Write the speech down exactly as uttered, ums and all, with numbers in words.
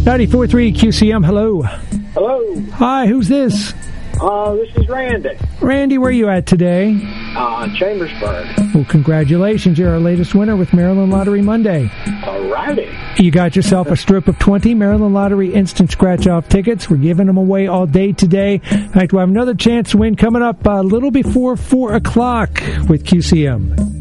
ninety-four point three Q C M, hello. Hello. Hi, who's this? Uh, this is Randy. Randy, where are you at today? Uh, Chambersburg. Well, congratulations. You're our latest winner with Maryland Lottery Monday. All righty. You got yourself a strip of twenty Maryland Lottery instant scratch-off tickets. We're giving them away all day today. In fact, we'll have another chance to win coming up a little before four o'clock with Q C M.